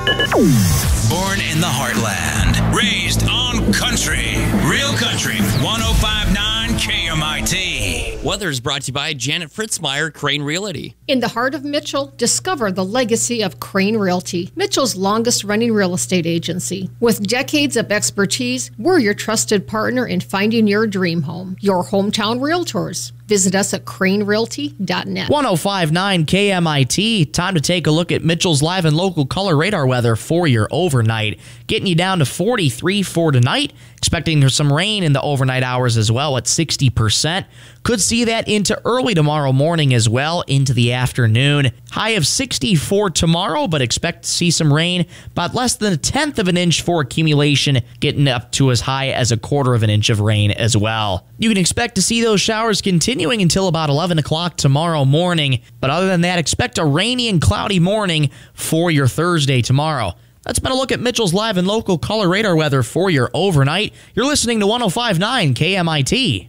Born in the heartland, raised on country. Real Country 105.9 KMIT. Weather is brought to you by Janet Fritzmeyer, Crane Realty. In the heart of Mitchell, discover the legacy of Crane Realty, Mitchell's longest-running real estate agency. With decades of expertise, we're your trusted partner in finding your dream home. Your hometown realtors. Visit us at cranerealty.net. 105.9 KMIT. Time to take a look at Mitchell's live and local color radar weather for your overnight. Getting you down to 43 for tonight. Expecting some rain in the overnight hours as well at 60%. Could see that into early tomorrow morning as well into the afternoon. High of 60 for tomorrow, but expect to see some rain. About less than 1/10 of an inch for accumulation, getting up to as high as 1/4 of an inch of rain as well. You can expect to see those showers continuing until about 11 o'clock tomorrow morning. But other than that, expect a rainy and cloudy morning for your Thursday tomorrow. That's been a look at Mitchell's live and local color radar weather for your overnight. You're listening to 105.9 KMIT.